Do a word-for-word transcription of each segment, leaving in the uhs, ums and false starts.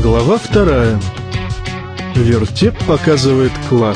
Глава вторая. Вертеп показывает класс.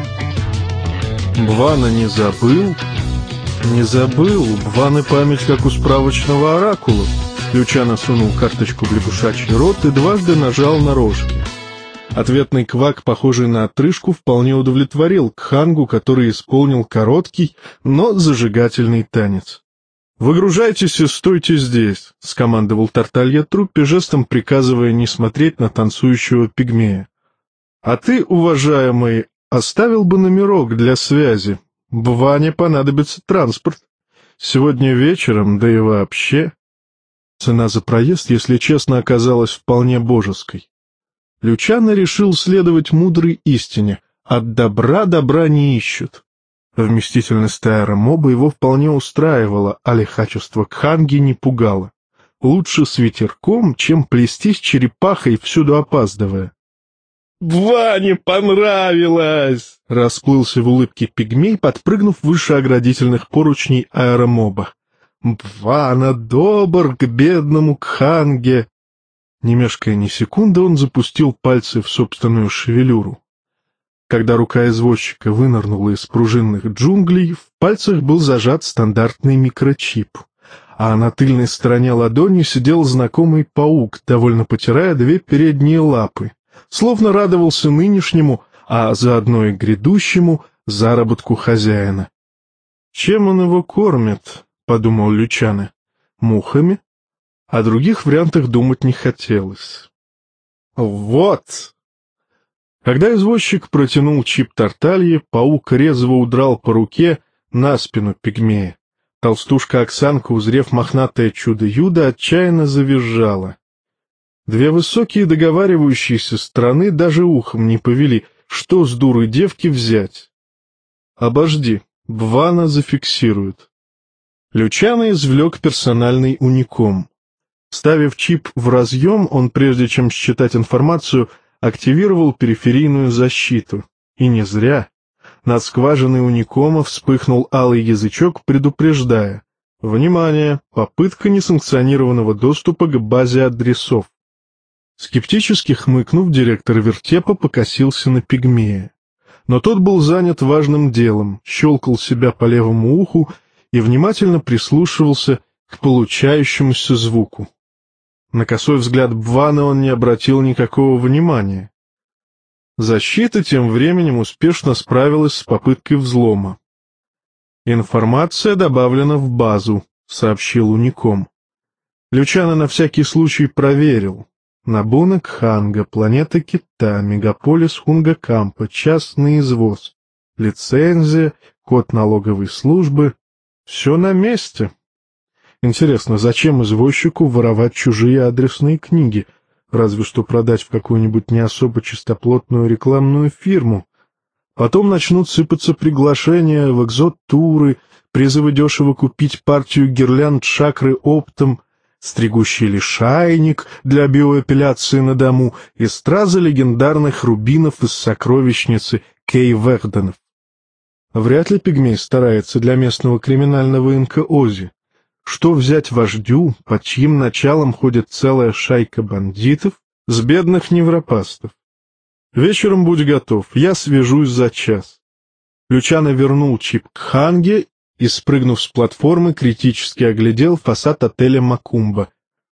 Бвана не забыл? Не забыл. У Бваны память, как у справочного оракула. Лючано сунул карточку в лягушачий рот и дважды нажал на рожки. Ответный квак, похожий на отрыжку, вполне удовлетворил Кхангу, который исполнил короткий, но зажигательный танец. «Выгружайтесь и стойте здесь», — скомандовал Тарталья труппе, жестом приказывая не смотреть на танцующего пигмея. «А ты, уважаемый, оставил бы номерок для связи. Бване понадобится транспорт. Сегодня вечером, да и вообще...» Цена за проезд, если честно, оказалась вполне божеской. Лючано решил следовать мудрой истине: от добра добра не ищут. Вместительность аэромоба его вполне устраивала, а лихачество Кханги не пугало. Лучше с ветерком, чем плестись черепахой, всюду опаздывая. «Бване понравилось!» — расплылся в улыбке пигмей, подпрыгнув выше оградительных поручней аэромоба. «Бвана добр к бедному Кханге!» Не мешкая ни секунды, он запустил пальцы в собственную шевелюру. Когда рука извозчика вынырнула из пружинных джунглей, в пальцах был зажат стандартный микрочип, а на тыльной стороне ладони сидел знакомый паук, довольно потирая две передние лапы, словно радовался нынешнему, а заодно и грядущему, заработку хозяина. «Чем он его кормит?» — подумал Лючано. «Мухами?» О других вариантах думать не хотелось. «Вот!» Когда извозчик протянул чип Тарталье, паук резво удрал по руке на спину пигмея. Толстушка Оксанка, узрев мохнатое чудо-юдо, отчаянно завизжала. Две высокие договаривающиеся стороны даже ухом не повели, что с дурой девки взять. «Обожди, Бвана зафиксирует». Лючано извлек персональный уником. Вставив чип в разъем, он, прежде чем считать информацию, активировал периферийную защиту. И не зря. Над скважиной уникома вспыхнул алый язычок, предупреждая: «Внимание! Попытка несанкционированного доступа к базе адресов». Скептически хмыкнув, директор вертепа покосился на пигмея. Но тот был занят важным делом, щелкал себя по левому уху и внимательно прислушивался к получающемуся звуку. На косой взгляд Бваны он не обратил никакого внимания. Защита тем временем успешно справилась с попыткой взлома. «Информация добавлена в базу», — сообщил уником. Лючано на всякий случай проверил. Набуна Кханга, планета Кита, мегаполис Хунгакампа, частный извоз, лицензия, код налоговой службы. Все на месте. Интересно, зачем извозчику воровать чужие адресные книги, разве что продать в какую-нибудь не особо чистоплотную рекламную фирму? Потом начнут сыпаться приглашения в экзот-туры, призывы дешево купить партию гирлянд шакры оптом, стригущий лишайник для биоэпиляции на дому и стразы легендарных рубинов из сокровищницы Кей-Верденов. Вряд ли пигмей старается для местного криминального инка-Ози. Что взять вождю, под чьим началом ходит целая шайка бандитов, с бедных невропастов? Вечером будь готов, я свяжусь за час. Лючано вернул чип к Кханге и, спрыгнув с платформы, критически оглядел фасад отеля Макумба.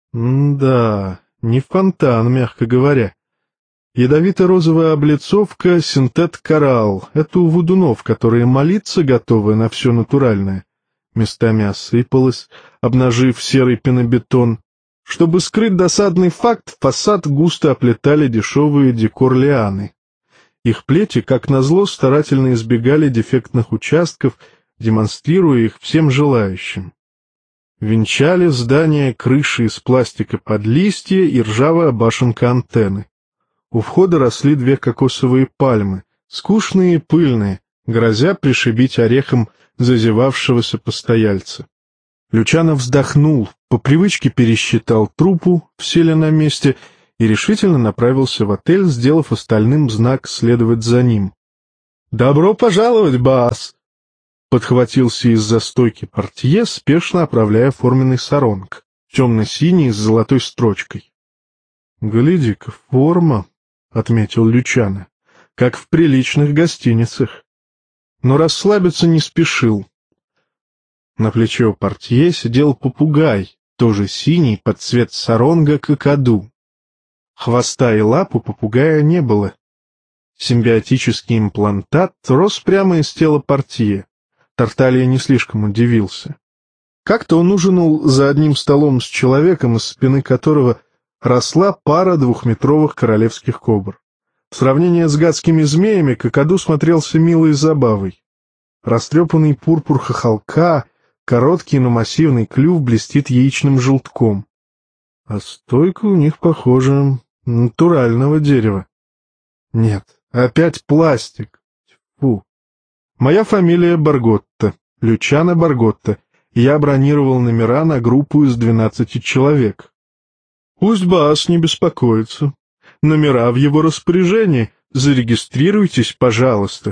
М-да, не фонтан, мягко говоря. Ядовито-розовая облицовка, синтет-коралл — это у вудунов, которые молиться готовы на все натуральное. Местами осыпалась, обнажив серый пенобетон. Чтобы скрыть досадный факт, фасад густо оплетали дешевые декор-лианы. Их плети, как назло, старательно избегали дефектных участков, демонстрируя их всем желающим. Венчали здание крыши из пластика под листья и ржавая башенка антенны. У входа росли две кокосовые пальмы, скучные и пыльные, грозя пришибить орехом зазевавшегося постояльца. Лючано вздохнул, по привычке пересчитал трупу, все ли на месте, и решительно направился в отель, сделав остальным знак следовать за ним. «Добро пожаловать, бас!» Подхватился из-за стойки портье, спешно оправляя форменный саронг, темно-синий с золотой строчкой. — Гляди-ка, форма, — отметил Лючано, — как в приличных гостиницах. Но расслабиться не спешил. На плече у портье сидел попугай, тоже синий, под цвет саронга какаду. Хвоста и лап у попугая не было. Симбиотический имплантат рос прямо из тела портье. Тарталья не слишком удивился. Как-то он ужинал за одним столом с человеком, из спины которого росла пара двухметровых королевских кобр. В сравнении с гадскими змеями какаду смотрелся милой забавой. Растрепанный пурпур хохолка, короткий, но массивный клюв блестит яичным желтком. А стойка у них, похоже, натурального дерева. Нет, опять пластик. Фу. Моя фамилия Барготта, Лючано Барготта. Я бронировал номера на группу из двенадцати человек. Пусть Баас не беспокоится. Номера в его распоряжении. Зарегистрируйтесь, пожалуйста.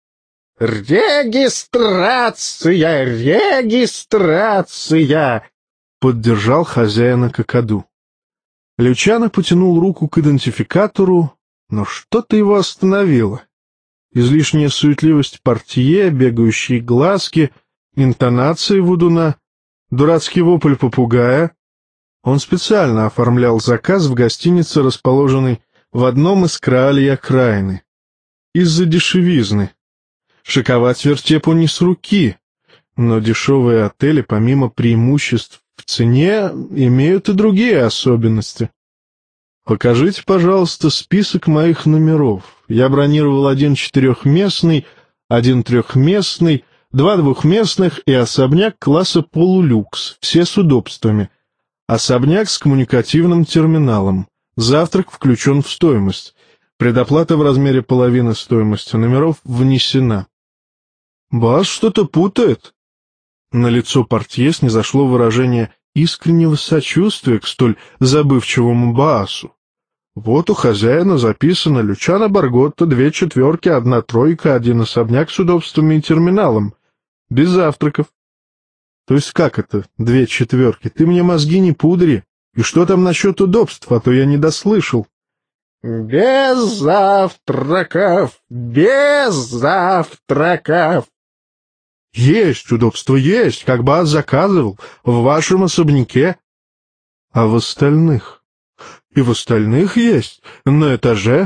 «Регистрация! Регистрация!» — поддержал хозяина какаду. Лючано потянул руку к идентификатору, но что-то его остановило. Излишняя суетливость портье, бегающие глазки, интонации вудуна, дурацкий вопль попугая. Он специально оформлял заказ в гостинице, расположенной в одном из краалей окраины. Из-за дешевизны. Шиковать вертепу не с руки, но дешевые отели, помимо преимуществ в цене, имеют и другие особенности. Покажите, пожалуйста, список моих номеров. Я бронировал один четырехместный, один трехместный, два двухместных и особняк класса полулюкс, все с удобствами. Особняк с коммуникативным терминалом. Завтрак включен в стоимость. Предоплата в размере половины стоимости номеров внесена. Баас что-то путает. На лицо портье снизошло выражение искреннего сочувствия к столь забывчивому Баасу. Вот у хозяина записано Лючано Барготта, две четверки, одна тройка, один особняк с удобствами и терминалом. Без завтраков. То есть как это, две четверки? Ты мне мозги не пудри. И что там насчет удобств, а то я не дослышал. «Без завтраков! Без завтраков!» Есть удобство, есть, как Баас заказывал, в вашем особняке. А в остальных? И в остальных есть, на этаже.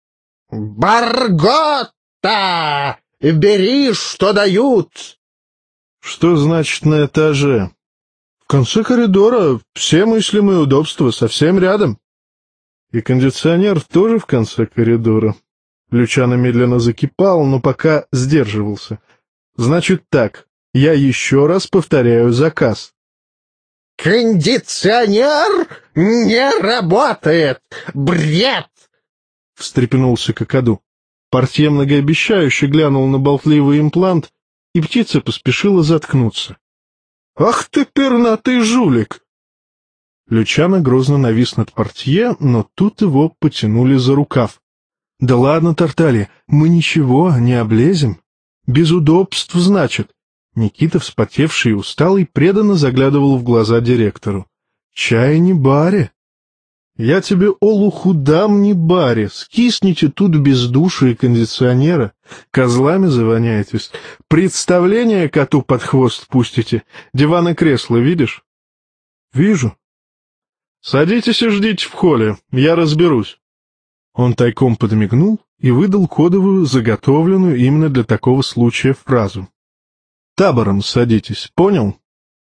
«Барготта! Бери, что дают!» Что значит на этаже? В конце коридора все мыслимые удобства, совсем рядом. И кондиционер тоже в конце коридора. Лючано медленно закипал, но пока сдерживался. Значит так, я еще раз повторяю заказ. «Кондиционер не работает! Бред!» — встрепенулся какаду. Портье многообещающе глянул на болтливый имплант, и птица поспешила заткнуться. — Ах ты, пернатый жулик! Лючано грозно навис над портье, но тут его потянули за рукав. — Да ладно, Тарталья, мы ничего не облезем. Без удобств, значит. Никита, вспотевший и усталый, преданно заглядывал в глаза директору. — Чай не баре. — Я тебе, олуху, дам не баре. Скисните тут без души и кондиционера. Козлами завоняетесь. Представление коту под хвост пустите. Диван и кресло видишь? — Вижу. — Садитесь и ждите в холле. Я разберусь. Он тайком подмигнул и выдал кодовую, заготовленную именно для такого случая фразу. «Табором садитесь, понял?»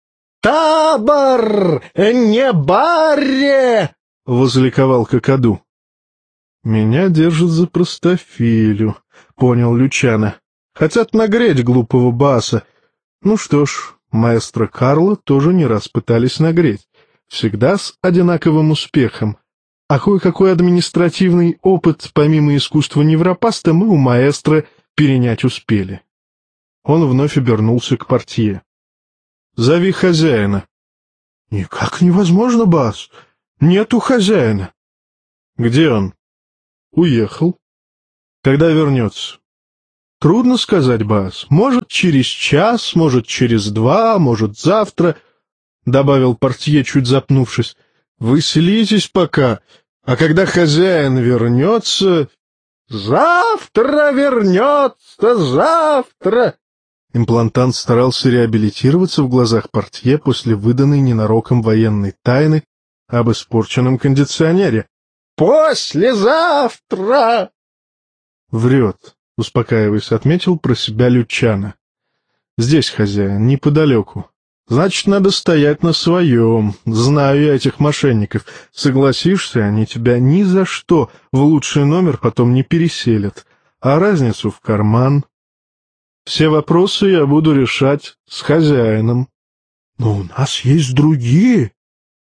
«Табор! Не баре!» — возликовал какаду. «Меня держат за простофилю», — понял Лючано. «Хотят нагреть глупого Бааса. Ну что ж, маэстро Карло тоже не раз пытались нагреть. Всегда с одинаковым успехом. А кое-какой административный опыт, помимо искусства невропаста, мы у маэстро перенять успели». Он вновь обернулся к портье. — Зови хозяина. — Никак невозможно, Баас. Нету хозяина. — Где он? — Уехал. — Когда вернется? — Трудно сказать, Баас. Может, через час, может, через два, может, завтра, — добавил портье, чуть запнувшись. — Вы селитесь пока. А когда хозяин вернется... Завтра вернется, завтра. Имплантант старался реабилитироваться в глазах портье после выданной ненароком военной тайны об испорченном кондиционере. Послезавтра. Врет, успокаиваясь, отметил про себя Лючано. Здесь хозяин, неподалеку. Значит, надо стоять на своем. Знаю я этих мошенников. Согласишься, они тебя ни за что в лучший номер потом не переселят, а разницу в карман. Все вопросы я буду решать с хозяином. Но у нас есть другие.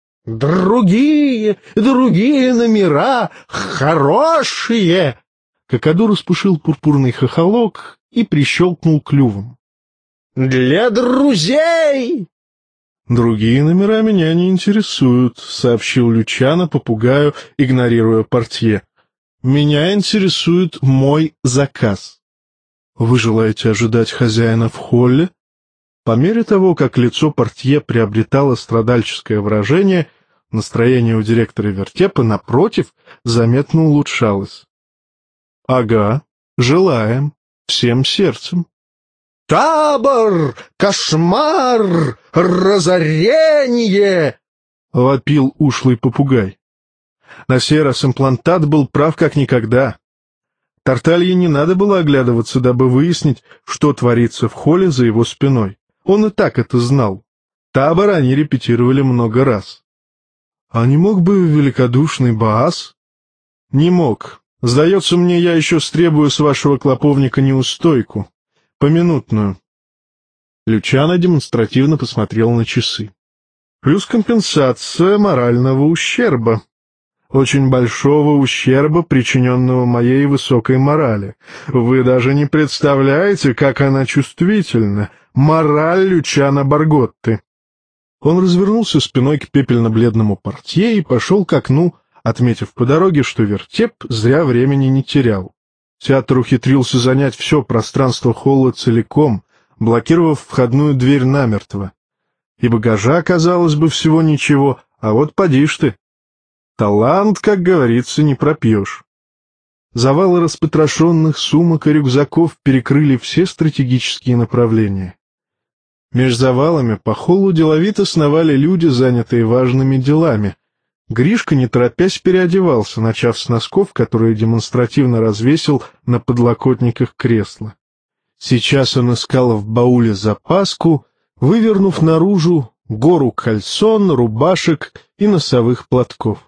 Другие, другие номера, хорошие. Какаду распушил пурпурный хохолок и прищелкнул клювом. Для друзей. «Другие номера меня не интересуют», — сообщил Лючано попугаю, игнорируя портье. «Меня интересует мой заказ». «Вы желаете ожидать хозяина в холле?» По мере того, как лицо портье приобретало страдальческое выражение, настроение у директора вертепа, напротив, заметно улучшалось. «Ага, желаем, всем сердцем». «Табор! Кошмар! Разорение!» — вопил ушлый попугай. На сей раз имплантат был прав как никогда. Тарталье не надо было оглядываться, дабы выяснить, что творится в холле за его спиной. Он и так это знал. Табор они репетировали много раз. А не мог бы великодушный Баас? Не мог. Сдается мне, я еще стребую с вашего клоповника неустойку. Поминутную. Лючано демонстративно посмотрел на часы. Плюс компенсация морального ущерба. Очень большого ущерба, причиненного моей высокой морали. Вы даже не представляете, как она чувствительна. Мораль Лючано Барготты. Он развернулся спиной к пепельно-бледному портье и пошел к окну, отметив по дороге, что вертеп зря времени не терял. Театр ухитрился занять все пространство холла целиком, блокировав входную дверь намертво. И багажа, казалось бы, всего ничего, а вот поди ж ты. Талант, как говорится, не пропьешь. Завалы распотрошенных сумок и рюкзаков перекрыли все стратегические направления. Меж завалами по холлу деловито сновали люди, занятые важными делами. Гришка, не торопясь, переодевался, начав с носков, которые демонстративно развесил на подлокотниках кресла. Сейчас он искал в бауле запаску, вывернув наружу гору кальсон, рубашек и носовых платков.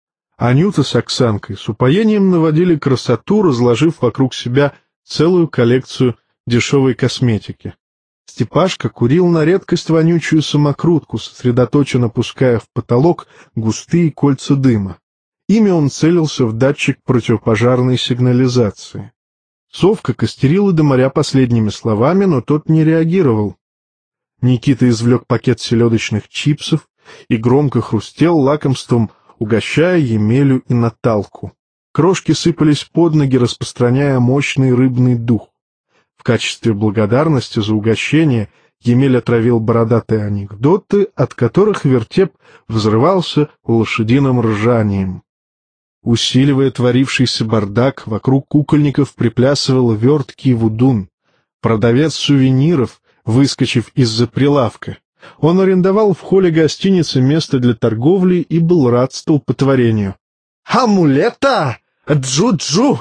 Анюта с Оксанкой с упоением наводили красоту, разложив вокруг себя целую коллекцию дешевой косметики. Степашка курил на редкость вонючую самокрутку, сосредоточенно пуская в потолок густые кольца дыма. Ими он целился в датчик противопожарной сигнализации. Совка костерила Дымаря последними словами, но тот не реагировал. Никита извлек пакет селедочных чипсов и громко хрустел лакомством, угощая Емелю и Наталку. Крошки сыпались под ноги, распространяя мощный рыбный дух. В качестве благодарности за угощение Емель отравил бородатые анекдоты, от которых вертеп взрывался лошадиным ржанием. Усиливая творившийся бардак, вокруг кукольников приплясывал верткий вудун. Продавец сувениров, выскочив из-за прилавка. Он арендовал в холле гостиницы место для торговли и был рад столпотворению. «Амулета! Джу-джу!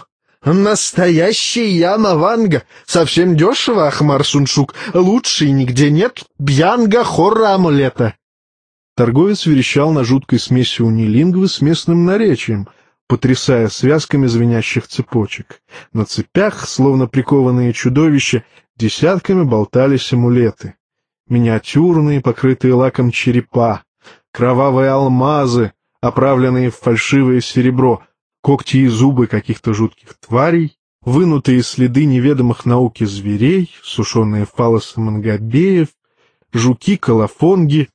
Настоящий Ямаванга! Совсем дешево, Ахмар Суншук! Лучше нигде нет бьянга хорра амулета!» Торговец верещал на жуткой смеси унилингвы с местным наречием, потрясая связками звенящих цепочек. На цепях, словно прикованные чудовища, десятками болтались амулеты. Миниатюрные, покрытые лаком черепа, кровавые алмазы, оправленные в фальшивое серебро, когти и зубы каких-то жутких тварей, вынутые следы неведомых науке зверей, сушеные фалосы мангобеев, жуки-колофонги.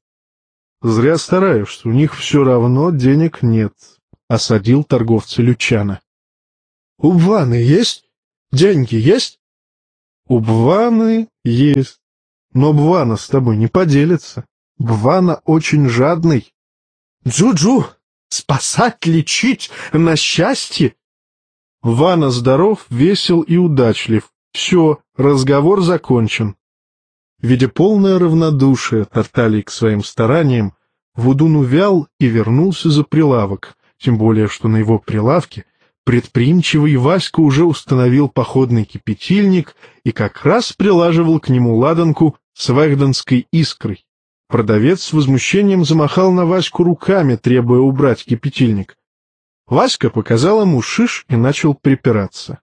Зря стараешься, у них все равно денег нет, — осадил торговца Лючано. — У Бваны есть? Деньги есть? — У Бваны есть, но Бвана с тобой не поделится. Бвана очень жадный. — Джу-джу! Спасать, лечить, на счастье? Вана здоров, весел и удачлив. Все, разговор закончен. Видя полное равнодушие Тартальи к своим стараниям, Вудун увял и вернулся за прилавок, тем более, что на его прилавке предприимчивый Васька уже установил походный кипятильник и как раз прилаживал к нему ладанку с вэгденской искрой. Продавец с возмущением замахал на Ваську руками, требуя убрать кипятильник. Васька показал ему шиш и начал припираться.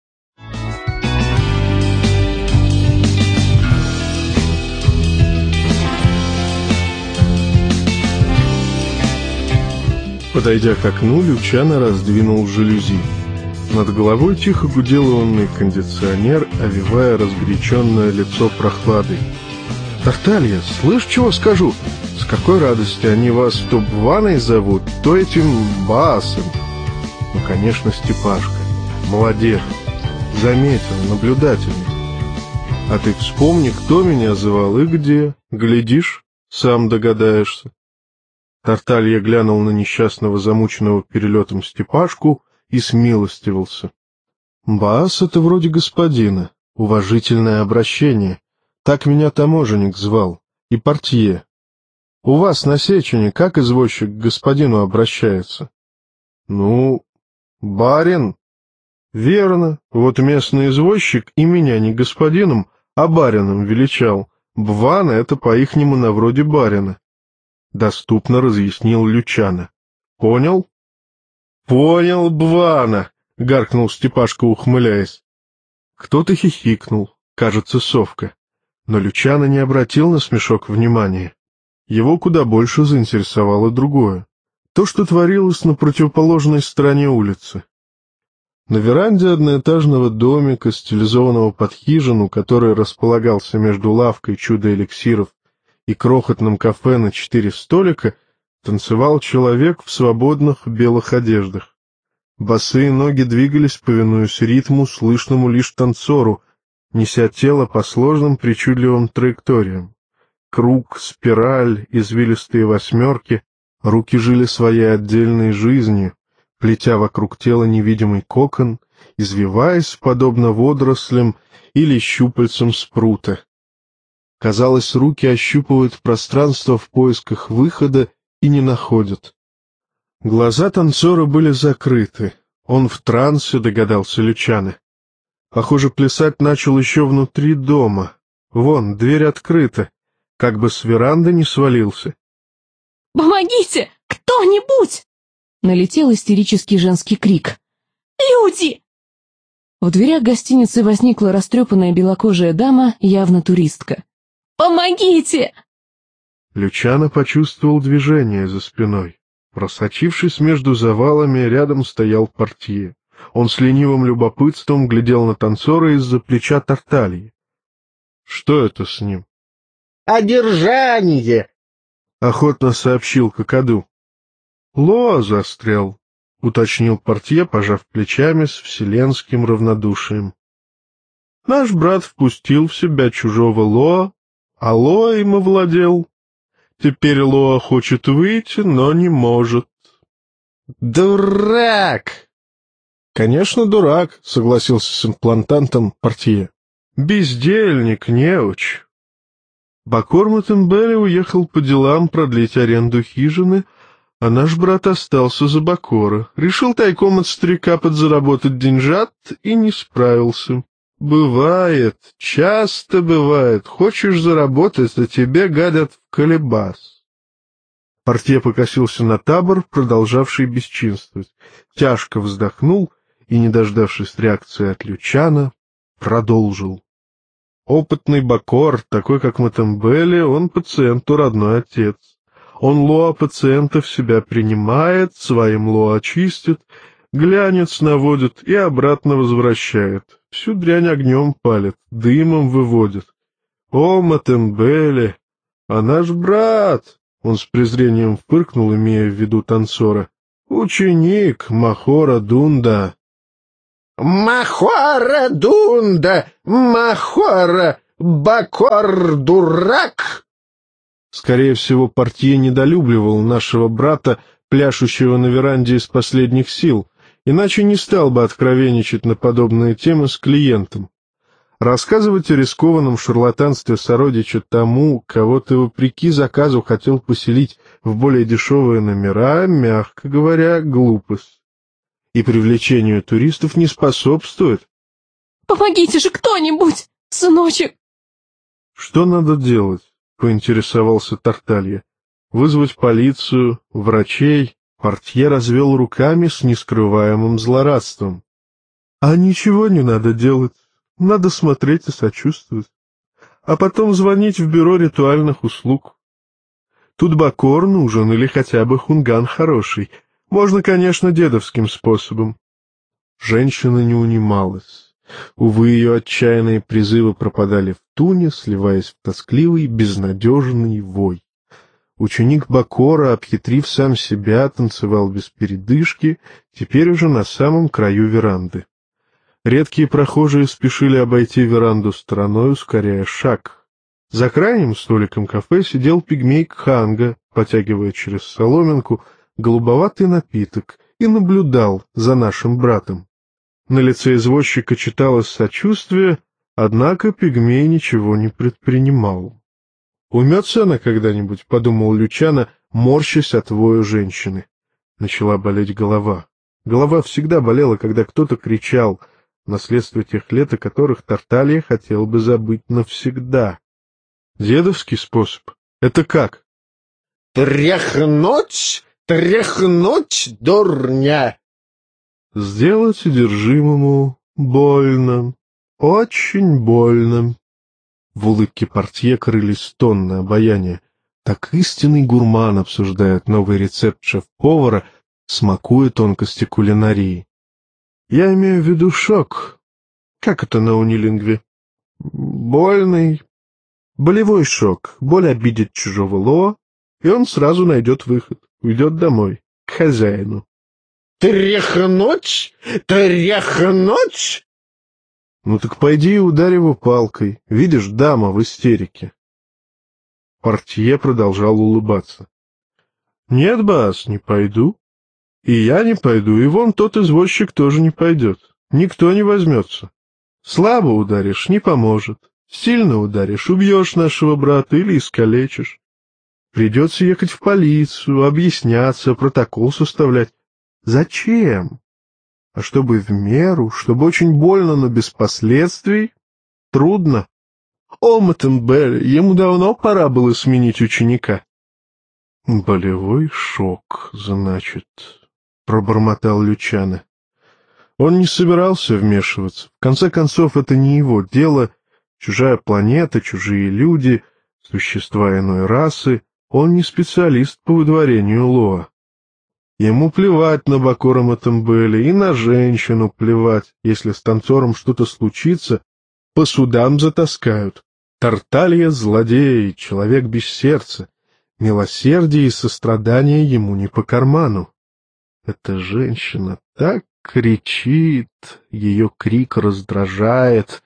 Подойдя к окну, Лючано раздвинул жалюзи. Над головой тихо гудел ионный кондиционер, овевая разгоряченное лицо прохладой. — Тарталья, слышь, чего скажу? С какой радости они вас то Бваной зовут, то этим Басом. Ну, конечно, Степашка. Молодец. Заметил, наблюдательный. А ты вспомни, кто меня звал и где. Глядишь, сам догадаешься. Тарталья глянул на несчастного, замученного перелетом Степашку и смилостивился. — Бас — это вроде господина, уважительное обращение. Так меня таможенник звал, и портье. У вас на Сечине как извозчик к господину обращается? — Ну, барин. — Верно, вот местный извозчик и меня не господином, а барином величал. Бвана — это по-ихнему на вроде барина. Доступно разъяснил Лючано. — Понял? — Понял, Бвана! — гаркнул Степашка, ухмыляясь. Кто-то хихикнул, кажется, совка. Но Лючано не обратил на смешок внимания. Его куда больше заинтересовало другое. То, что творилось на противоположной стороне улицы. На веранде одноэтажного домика, стилизованного под хижину, который располагался между лавкой чудо-эликсиров и крохотным кафе на четыре столика, танцевал человек в свободных белых одеждах. Босые ноги двигались, повинуясь ритму, слышному лишь танцору, неся тело по сложным причудливым траекториям. Круг, спираль, извилистые восьмерки, руки жили своей отдельной жизнью, плетя вокруг тела невидимый кокон, извиваясь, подобно водорослям или щупальцам спрута. Казалось, руки ощупывают пространство в поисках выхода и не находят. Глаза танцора были закрыты. Он в трансе, догадался Лючано. Похоже, плясать начал еще внутри дома. Вон, дверь открыта, как бы с веранды не свалился. «Помогите! Кто-нибудь!» Налетел истерический женский крик. «Люди!» В дверях гостиницы возникла растрепанная белокожая дама, явно туристка. «Помогите!» Лючано почувствовал движение за спиной. Просочившись между завалами, рядом стоял портье. Он с ленивым любопытством глядел на танцора из-за плеча Тартальи. — Что это с ним? — Одержание! — охотно сообщил Кокоду. — Лоа застрял, — уточнил портье, пожав плечами с вселенским равнодушием. Наш брат впустил в себя чужого Лоа, а Лоа им овладел. Теперь Лоа хочет выйти, но не может. — Дурак! — Конечно, дурак, — согласился с имплантантом портье. — Бездельник, неуч. Бакор Матембели уехал по делам продлить аренду хижины, а наш брат остался за Бакора. Решил тайком от старика подзаработать деньжат и не справился. Бывает, часто бывает. Хочешь заработать, а тебе гадят в колебас. Портье покосился на табор, продолжавший бесчинствовать. Тяжко вздохнул и, не дождавшись реакции от Лючано, продолжил. Опытный Бакор, такой как Матембели, он пациенту родной отец. Он Лоа пациента в себя принимает, своим Лоа очистит, глянец наводит и обратно возвращает. Всю дрянь огнем палит, дымом выводит. О, Матембели! А наш брат! Он с презрением фыркнул, имея в виду танцора. Ученик Махора Дунда. Махора Дунда! Махора! Бакор дурак! Скорее всего, портье недолюбливал нашего брата, пляшущего на веранде из последних сил, иначе не стал бы откровенничать на подобные темы с клиентом. Рассказывать о рискованном шарлатанстве сородича тому, кого ты вопреки заказу хотел поселить в более дешевые номера, мягко говоря, глупость. И привлечению туристов не способствует. «Помогите же кто-нибудь, сыночек!» «Что надо делать?» — поинтересовался Тарталья. «Вызвать полицию, врачей?» Портье развел руками с нескрываемым злорадством. «А ничего не надо делать. Надо смотреть и сочувствовать. А потом звонить в бюро ритуальных услуг. Тут бакор нужен или хотя бы хунган хороший. Можно, конечно, дедовским способом». Женщина не унималась. Увы, ее отчаянные призывы пропадали в туне, сливаясь в тоскливый, безнадежный вой. Ученик Бакора, обхитрив сам себя, танцевал без передышки, теперь уже на самом краю веранды. Редкие прохожие спешили обойти веранду стороной, ускоряя шаг. За крайним столиком кафе сидел пигмей Кханга, потягивая через соломинку голубоватый напиток, и наблюдал за нашим братом. На лице извозчика читалось сочувствие, однако пигмей ничего не предпринимал. «Умется она когда-нибудь?» — подумал Лючано, морщась от воя женщины. Начала болеть голова. Голова всегда болела, когда кто-то кричал, наследство тех лет, о которых Тарталья хотел бы забыть навсегда. Дедовский способ? Это как? «Тряхнуть, тряхнуть, дурня!» Сделать содержимому больно, очень больно. В улыбке портье крылись тонны обаяния. Так истинный гурман обсуждает новый рецепт шеф-повара, смакуя тонкости кулинарии. Я имею в виду шок. Как это на унилингве? Больный. Болевой шок. Боль обидит чужого лоа, и он сразу найдет выход. Уйдет домой, к хозяину. «Тряхнуть, тряхнуть!» Ну так пойди и ударь его палкой. Видишь, дама в истерике. Портье продолжал улыбаться. Нет, бас, не пойду. И я не пойду, и вон тот извозчик тоже не пойдет. Никто не возьмется. Слабо ударишь — не поможет. Сильно ударишь — убьешь нашего брата или искалечишь. Придется ехать в полицию, объясняться, протокол составлять. Зачем? А чтобы в меру, чтобы очень больно, но без последствий? Трудно. О, Матембель, ему давно пора было сменить ученика. Болевой шок, значит... — пробормотал Лючано. Он не собирался вмешиваться. В конце концов, это не его дело. Чужая планета, чужие люди, существа иной расы. Он не специалист по выдворению лоа. Ему плевать на Бакора Матембеля, и на женщину плевать. Если с танцором что-то случится, по судам затаскают. Тарталья — злодей, человек без сердца. Милосердие и сострадание ему не по карману. Эта женщина так кричит, ее крик раздражает.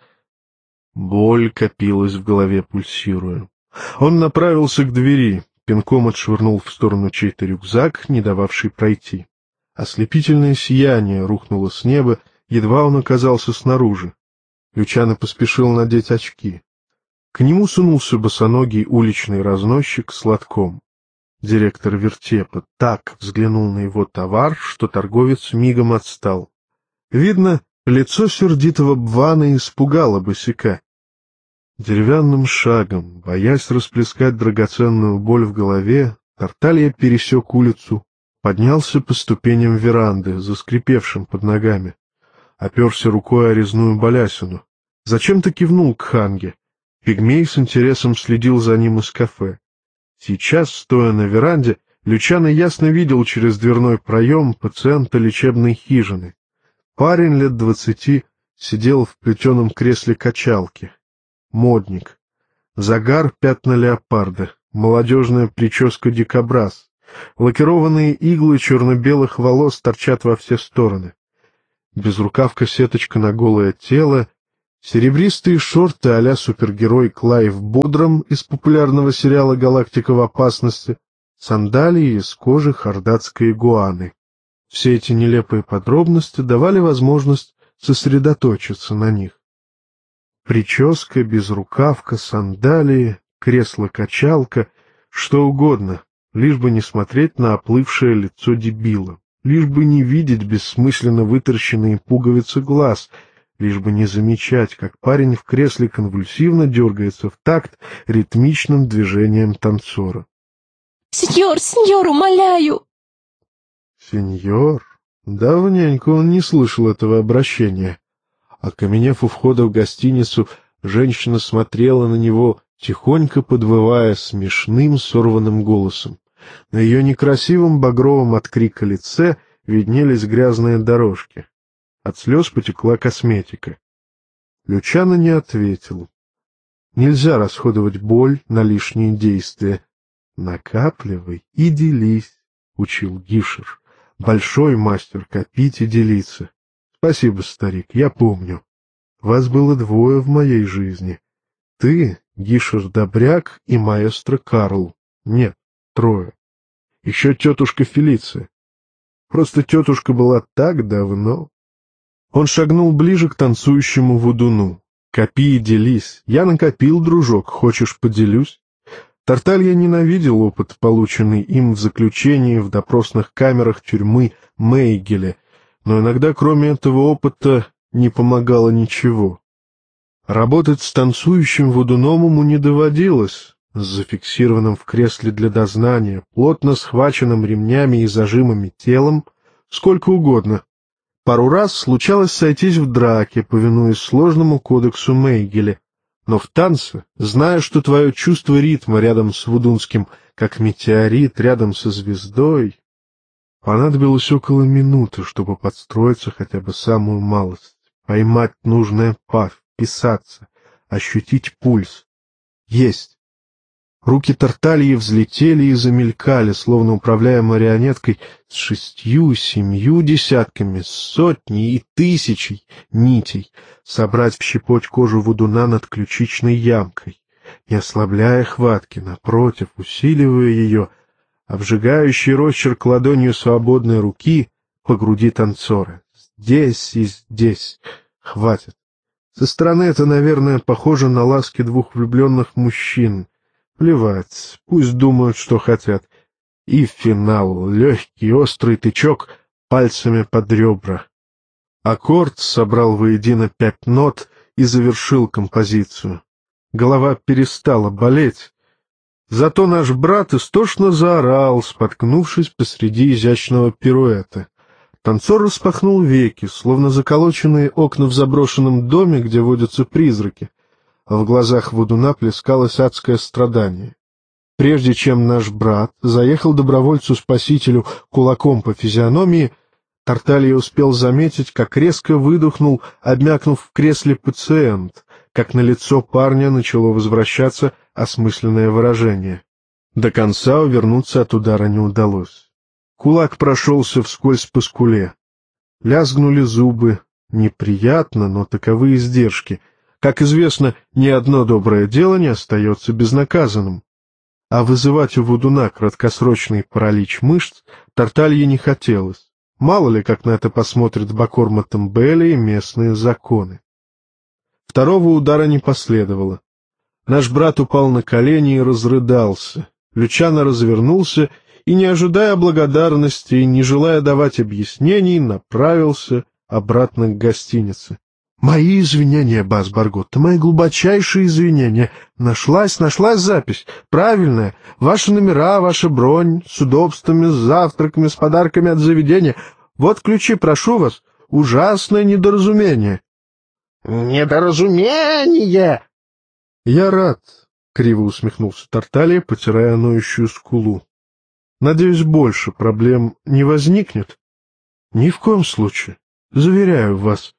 Боль копилась в голове, пульсируя. Он направился к двери, пинком отшвырнул в сторону чей-то рюкзак, не дававший пройти. Ослепительное сияние рухнуло с неба, едва он оказался снаружи. Лючано поспешил надеть очки. К нему сунулся босоногий уличный разносчик с лотком. Директор вертепа так взглянул на его товар, что торговец мигом отстал. Видно, лицо сердитого Бвана испугало босяка. Деревянным шагом, боясь расплескать драгоценную боль в голове, Тарталья пересек улицу, поднялся по ступеням веранды, заскрипевшим под ногами, оперся рукой о резную балясину. Зачем-то кивнул к Ханге. Пигмей с интересом следил за ним из кафе. Сейчас, стоя на веранде, Лючано ясно видел через дверной проем пациента лечебной хижины. Парень лет двадцати сидел в плетеном кресле качалки. Модник. Загар — пятна леопарда, молодежная прическа дикобраз. Лакированные иглы черно-белых волос торчат во все стороны. Безрукавка-сеточка на голое тело, серебристые шорты а-ля супергерой Клайв Бодром из популярного сериала «Галактика в опасности», сандалии из кожи хордатской игуаны. Все эти нелепые подробности давали возможность сосредоточиться на них. Прическа, безрукавка, сандалии, кресло-качалка, что угодно, лишь бы не смотреть на оплывшее лицо дебила, лишь бы не видеть бессмысленно вытаращенные пуговицы глаз, лишь бы не замечать, как парень в кресле конвульсивно дергается в такт ритмичным движением танцора. «Сеньор, сеньор, умоляю!» Сеньор? Давненько он не слышал этого обращения. Окаменев у входа в гостиницу, женщина смотрела на него, тихонько подвывая смешным сорванным голосом. На ее некрасивом багровом от крика лице виднелись грязные дорожки. От слез потекла косметика. Лючано не ответил. Нельзя расходовать боль на лишние действия. «Накапливай и делись», — учил Гишер. «Большой мастер копить и делиться. Спасибо, старик, я помню. Вас было двое в моей жизни. Ты, Гишер Добряк и маэстро Карл. Нет, трое. Еще тетушка Фелиция. Просто тетушка была так давно». Он шагнул ближе к танцующему вудуну. «Копи и делись. Я накопил, дружок. Хочешь, поделюсь?» Тарталья ненавидел опыт, полученный им в заключении в допросных камерах тюрьмы Мейгеле, но иногда, кроме этого опыта, не помогало ничего. Работать с танцующим вудуном ему не доводилось, с зафиксированным в кресле для дознания, плотно схваченным ремнями и зажимами телом, сколько угодно. Пару раз случалось сойтись в драке, повинуясь сложному кодексу Мейгеля, но в танце, зная, что твое чувство ритма рядом с вудунским, как метеорит рядом со звездой, понадобилось около минуты, чтобы подстроиться хотя бы самую малость, поймать нужное па, вписаться, ощутить пульс. Есть. Руки Тартальи взлетели и замелькали, словно управляя марионеткой с шестью, семью десятками, сотней и тысячей нитей, собрать в щепоть кожу вудуна над ключичной ямкой, не ослабляя хватки, напротив, усиливая ее, обжигающий росчерк ладонью свободной руки по груди танцора. Здесь и здесь. Хватит. Со стороны это, наверное, похоже на ласки двух влюбленных мужчин. Плевать, пусть думают, что хотят. И финал, легкий, острый тычок пальцами под ребра. Аккорд собрал воедино пять нот и завершил композицию. Голова перестала болеть. Зато наш брат истошно заорал, споткнувшись посреди изящного пируэта. Танцор распахнул веки, словно заколоченные окна в заброшенном доме, где водятся призраки. А в глазах вудуна плескалось адское страдание. Прежде чем наш брат заехал добровольцу-спасителю кулаком по физиономии, Тарталья успел заметить, как резко выдохнул, обмякнув в кресле пациент, как на лицо парня начало возвращаться осмысленное выражение. До конца увернуться от удара не удалось. Кулак прошелся вскользь по скуле. Лязгнули зубы. Неприятно, но таковы издержки. Как известно, ни одно доброе дело не остается безнаказанным. А вызывать у вудуна краткосрочный паралич мышц Тарталье не хотелось. Мало ли, как на это посмотрят Бакор Матамбели и местные законы. Второго удара не последовало. Наш брат упал на колени и разрыдался. Лючано развернулся и, не ожидая благодарности и не желая давать объяснений, направился обратно к гостинице. «Мои извинения, бас Барготта, мои глубочайшие извинения. Нашлась, нашлась запись. Правильная. Ваши номера, ваша бронь, с удобствами, с завтраками, с подарками от заведения. Вот ключи, прошу вас. Ужасное недоразумение». «Недоразумение!» «Я рад», — криво усмехнулся Тарталья, потирая ноющую скулу. «Надеюсь, больше проблем не возникнет?» «Ни в коем случае. Заверяю вас».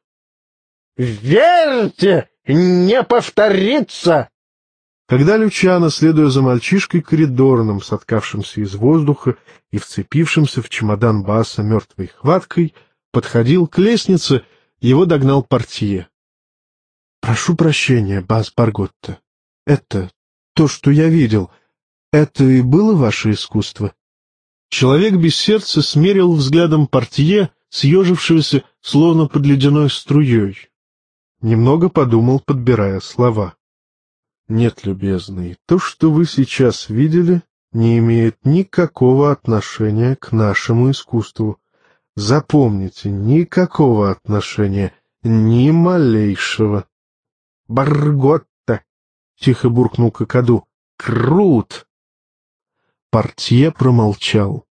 «Верьте, не повторится!» Когда Лючано, следуя за мальчишкой коридорным, соткавшимся из воздуха и вцепившимся в чемодан баса мертвой хваткой, подходил к лестнице, его догнал портье. — Прошу прощения, бас Барготта. Это то, что я видел. Это и было ваше искусство? Человек без сердца смерил взглядом портье, съежившегося, словно под ледяной струей. Немного подумал, подбирая слова. Нет, любезный, то, что вы сейчас видели, не имеет никакого отношения к нашему искусству. Запомните, никакого отношения, ни малейшего. Барготта! — тихо буркнул Кокоду. — Крут! Портье промолчал.